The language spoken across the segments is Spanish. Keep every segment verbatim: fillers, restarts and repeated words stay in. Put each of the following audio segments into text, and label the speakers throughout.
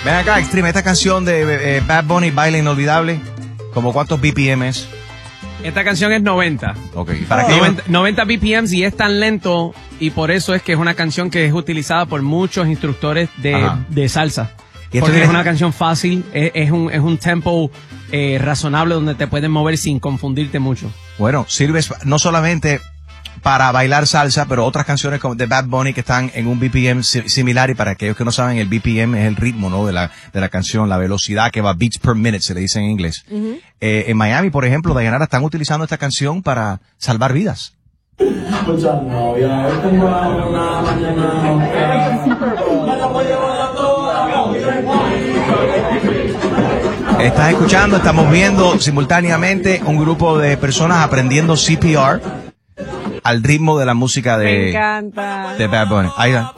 Speaker 1: Ven acá, Extreme, esta canción de eh, Bad Bunny, Baile Inolvidable, ¿como cuántos B P M es?
Speaker 2: Esta canción es noventa.
Speaker 1: Ok, ¿para qué?
Speaker 2: noventa, noventa B P Ms y es tan lento y por eso es que es una canción que es utilizada por muchos instructores de, de salsa.
Speaker 1: ¿Y esto
Speaker 2: porque
Speaker 1: tiene...
Speaker 2: es una canción fácil, es, es, un, es un tempo eh, razonable donde te puedes mover sin confundirte mucho.
Speaker 1: Bueno, sirve no solamente para bailar salsa, pero otras canciones como de Bad Bunny que están en un B P M similar, y para aquellos que no saben, el B P M es el ritmo, ¿no? de la de la canción, la velocidad que va, beats per minute se le dice en inglés. Uh-huh. Eh, en Miami, por ejemplo, Dayanara, están utilizando esta canción para salvar vidas. Estás escuchando, estamos viendo simultáneamente un grupo de personas aprendiendo C P R al ritmo de la música de,
Speaker 3: Me encanta.
Speaker 1: de Bad Bunny. Ahí está.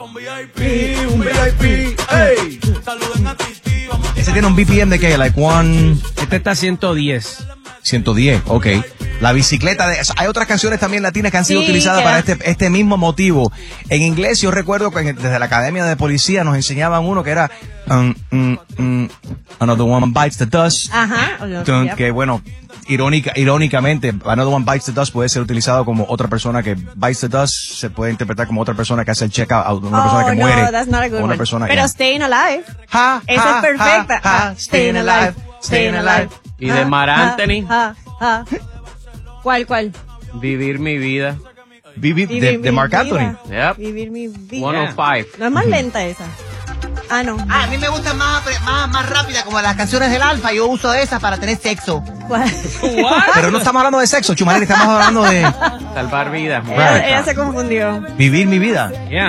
Speaker 1: Ese tiene un B P M de qué, like one...
Speaker 2: Este está a ciento diez.
Speaker 1: ciento diez, ok. La bicicleta de... Hay otras canciones también latinas que han sido
Speaker 3: sí,
Speaker 1: utilizadas
Speaker 3: yeah.
Speaker 1: para este, este mismo motivo. En inglés yo recuerdo que desde la Academia de Policía nos enseñaban uno que era... Um, um, um, Another One Bites the Dust.
Speaker 3: Ajá.
Speaker 1: Dun, que bueno, irónica, irónicamente, Another One Bites the Dust puede ser utilizado como otra persona que bites the dust, se puede interpretar como otra persona que hace el check-out, una
Speaker 3: oh,
Speaker 1: persona que
Speaker 3: no,
Speaker 1: muere.
Speaker 3: That's not a good
Speaker 1: una
Speaker 3: one.
Speaker 1: persona,
Speaker 3: Pero
Speaker 1: yeah.
Speaker 3: Staying Alive.
Speaker 1: Ha,
Speaker 3: Esa
Speaker 1: ha,
Speaker 3: es perfecta.
Speaker 1: Ha, ha, staying alive, staying alive.
Speaker 2: Y de Mar Anthony.
Speaker 3: Ha, ha, ha. ¿Cuál, cuál?
Speaker 2: Vivir mi vida.
Speaker 1: Vivir,
Speaker 3: Vivir
Speaker 1: de,
Speaker 3: mi
Speaker 1: de Marc
Speaker 3: vida.
Speaker 1: Anthony.
Speaker 2: Yep.
Speaker 3: Vivir mi vida.
Speaker 2: ciento cinco.
Speaker 3: No es más lenta esa. Ah, no.
Speaker 4: Ah, a mí me gusta más, más, más rápida, como las canciones del Alfa. Yo uso esas para tener sexo.
Speaker 3: ¿Cuál?
Speaker 1: Pero no estamos hablando de sexo, Chumaleri, estamos hablando de
Speaker 2: Salvar vidas.
Speaker 3: Ella, ella se confundió.
Speaker 1: vivir mi vida.
Speaker 2: Yeah.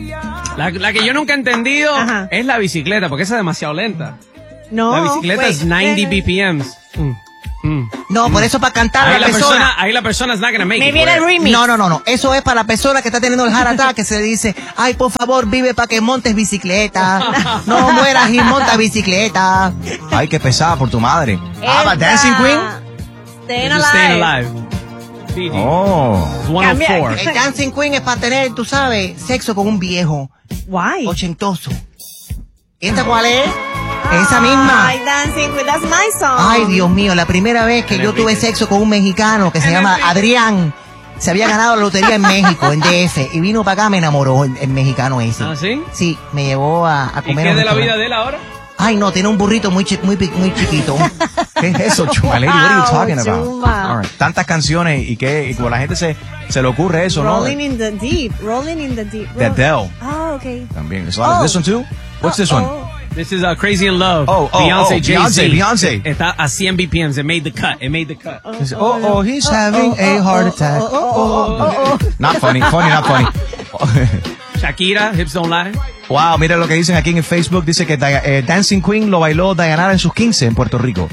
Speaker 2: La, la que yo nunca he entendido
Speaker 3: Ajá.
Speaker 2: es la bicicleta, porque esa es demasiado lenta.
Speaker 3: No.
Speaker 2: La bicicleta
Speaker 3: wait.
Speaker 2: es noventa B P Ms. Mm. Mm.
Speaker 4: No, por eso para cantar
Speaker 2: Ahí
Speaker 4: la
Speaker 2: la
Speaker 4: persona.
Speaker 2: persona, ahí la persona is not gonna make
Speaker 3: Maybe
Speaker 2: it.
Speaker 3: era el remix.
Speaker 4: No, no, no, no. Eso es para la persona que está teniendo el heart attack, que se dice, ay, por favor, vive para que montes bicicleta. No mueras y monta bicicleta.
Speaker 1: Ay, qué pesada por tu madre.
Speaker 4: Ah,
Speaker 3: Esa.
Speaker 4: Dancing Queen.
Speaker 3: Staying
Speaker 2: Just staying
Speaker 3: Alive.
Speaker 2: alive. Fiji.
Speaker 1: Oh.
Speaker 2: ciento
Speaker 3: Cambia.
Speaker 2: cuatro.
Speaker 4: El Dancing Queen es para tener, tú sabes, sexo con un viejo
Speaker 3: Why?
Speaker 4: ochentoso. ¿Esta cuál es? Esa misma.
Speaker 3: Ay, Dancing Queen, that's my song.
Speaker 4: Ay, Dios mío, la primera vez que yo tuve sexo con un mexicano que se llama Adrián. Se había ganado la lotería en México, en D F, y vino para acá, me enamoró el, el mexicano ese.
Speaker 2: ¿Ah, sí?
Speaker 4: Sí, me llevó a, a
Speaker 2: ¿Y
Speaker 4: comer.
Speaker 2: qué
Speaker 4: a un
Speaker 2: de la
Speaker 4: restaurante.
Speaker 2: vida de él ahora?
Speaker 4: Ay, no, tiene un burrito muy chi- muy, pi- muy chiquito.
Speaker 1: ¿Qué es eso, Chumaleri? What are you talking
Speaker 3: Wow,
Speaker 1: about?
Speaker 3: Chuma.
Speaker 1: All right. Tantas canciones y que y como la gente se, se le ocurre eso, ¿no?
Speaker 3: Rolling in the deep. Rolling in the deep.
Speaker 1: De Adele.
Speaker 3: Ah, okay.
Speaker 1: También. There's a lot of
Speaker 3: Oh.
Speaker 1: this one too? What's this one?
Speaker 3: Oh.
Speaker 2: This is uh, Crazy in Love.
Speaker 1: Oh, oh,
Speaker 2: Beyonce,
Speaker 1: oh,
Speaker 2: Jay-Z.
Speaker 1: Beyonce, Beyonce.
Speaker 2: Está a cien B P Ms. It made the cut. It made the cut.
Speaker 1: Oh, oh, he's having a heart attack. Oh, oh. Not funny, funny, not funny.
Speaker 2: Shakira, Hips Don't Lie.
Speaker 1: Wow, mira lo que dicen aquí en el Facebook. Dice que Dia- eh, Dancing Queen lo bailó Dayanara en sus quince en Puerto Rico.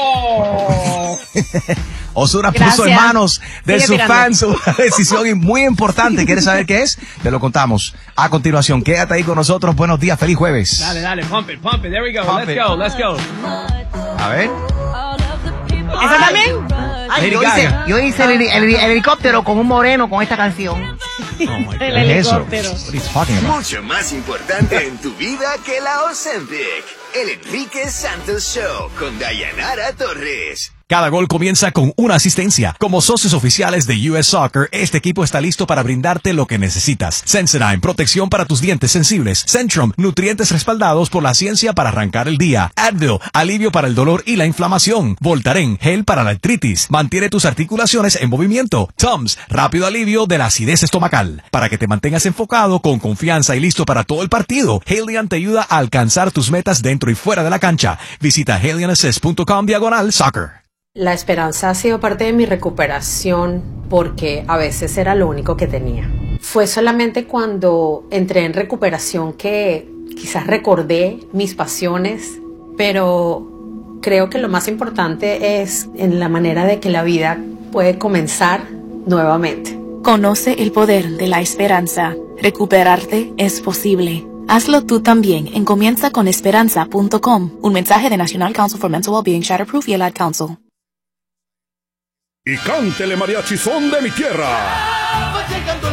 Speaker 2: Oh.
Speaker 1: Ozuna puso
Speaker 3: Gracias.
Speaker 1: en manos de
Speaker 3: Sigue
Speaker 1: sus
Speaker 3: tirando.
Speaker 1: fans una decisión muy importante. ¿Quieres saber qué es? Te lo contamos a continuación. Quédate ahí con nosotros. Buenos días, feliz jueves.
Speaker 2: Dale, dale, pump it, pump it. There we go.
Speaker 1: Pump
Speaker 2: let's
Speaker 1: it.
Speaker 2: go, let's go.
Speaker 1: A ver.
Speaker 3: ¿Esa también?
Speaker 4: Ay,
Speaker 2: Lady
Speaker 4: yo hice,
Speaker 2: Gaga.
Speaker 4: yo hice el, el- el helicóptero con un moreno con esta canción.
Speaker 2: Oh my God.
Speaker 3: El
Speaker 1: ¿Qué es eso?
Speaker 3: helicóptero.
Speaker 1: What are you talking about?
Speaker 5: Mucho más importante en tu vida que la Ozempic. El Enrique Santos Show con Dayanara Torres.
Speaker 6: Cada gol comienza con una asistencia. Como socios oficiales de U S Soccer, este equipo está listo para brindarte lo que necesitas. Sensodyne, protección para tus dientes sensibles. Centrum, nutrientes respaldados por la ciencia para arrancar el día. Advil, alivio para el dolor y la inflamación. Voltaren, gel para la artritis. Mantiene tus articulaciones en movimiento. Tums, rápido alivio de la acidez estomacal. Para que te mantengas enfocado, con confianza y listo para todo el partido, Halion te ayuda a alcanzar tus metas dentro y fuera de la cancha. Visita halion assist punto com diagonal soccer.
Speaker 7: La esperanza ha sido parte de mi recuperación porque a veces era lo único que tenía. Fue solamente cuando entré en recuperación que quizás recordé mis pasiones, pero creo que lo más importante es en la manera de que la vida puede comenzar nuevamente.
Speaker 8: Conoce el poder de la esperanza. Recuperarte es posible. Hazlo tú también en comienza con esperanza punto com. Un mensaje de National Council for Mental Wellbeing, Shatterproof y el Ad Council.
Speaker 9: Y cántele mariachi son de mi tierra.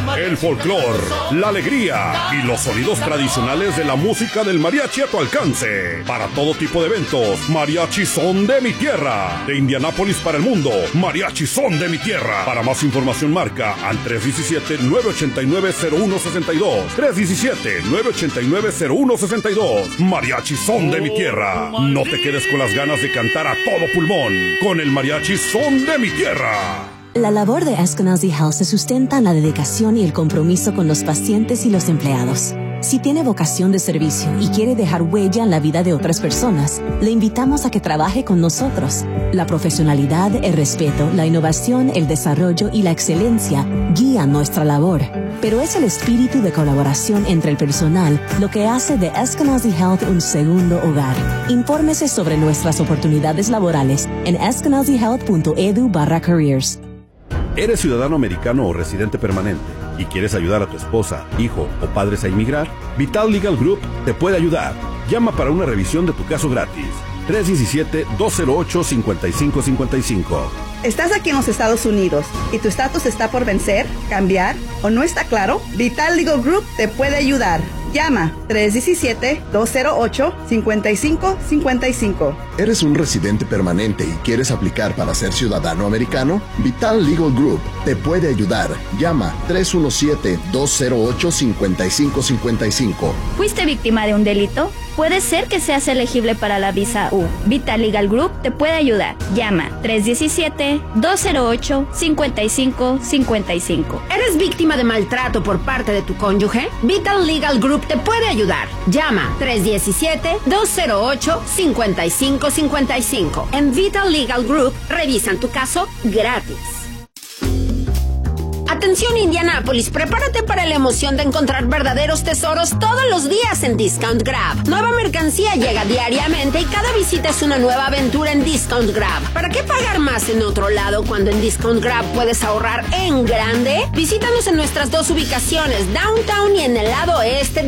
Speaker 9: el folclor, la alegría y los sonidos tradicionales de la música del mariachi a tu alcance. Para todo tipo de eventos, Mariachi Son de mi Tierra. De Indianápolis para el mundo, Mariachi Son de mi Tierra. Para más información marca al tres uno siete, nueve ocho nueve, cero uno seis dos. tres uno siete, nueve ocho nueve, cero uno seis dos. Mariachi Son de mi Tierra. No te quedes con las ganas de cantar a todo pulmón con el Mariachi Son de mi Tierra.
Speaker 10: La labor de Eskenazi Health se sustenta en la dedicación y el compromiso con los pacientes y los empleados. Si tiene vocación de servicio y quiere dejar huella en la vida de otras personas, le invitamos a que trabaje con nosotros. La profesionalidad, el respeto, la innovación, el desarrollo y la excelencia guían nuestra labor. Pero es el espíritu de colaboración entre el personal lo que hace de Eskenazi Health un segundo hogar. Infórmese sobre nuestras oportunidades laborales en eskenazi health punto edu barra careers.
Speaker 9: ¿Eres ciudadano americano o residente permanente y quieres ayudar a tu esposa, hijo o padres a inmigrar? Vital Legal Group te puede ayudar. Llama para una revisión de tu caso gratis. tres uno siete, dos cero ocho, cinco cinco cinco cinco.
Speaker 11: ¿Estás aquí en los Estados Unidos y tu estatus está por vencer, cambiar o no está claro? Vital Legal Group te puede ayudar. Llama tres uno siete, dos cero ocho, cinco cinco cinco cinco.
Speaker 12: ¿Eres un residente permanente y quieres aplicar para ser ciudadano americano? Vital Legal Group te puede ayudar. Llama tres uno siete, dos cero ocho, cinco cinco cinco cinco.
Speaker 13: ¿Fuiste víctima de un delito? Puede ser que seas elegible para la visa U. Vital Legal Group te puede ayudar. Llama tres uno siete, dos cero ocho, cinco cinco cinco cinco.
Speaker 14: ¿Eres víctima de maltrato por parte de tu cónyuge? Vital Legal Group te puede ayudar. Llama tres uno siete, dos cero ocho, cinco cinco cinco cinco. En Vital Legal Group revisan tu caso gratis. Atención Indianápolis, prepárate para la emoción de encontrar verdaderos tesoros todos los días en Discount Grab. Nueva mercancía llega diariamente y cada visita es una nueva aventura en Discount Grab. ¿Para qué pagar más en otro lado cuando en Discount Grab puedes ahorrar en grande? Visítanos en nuestras dos ubicaciones, Downtown y en el lado oeste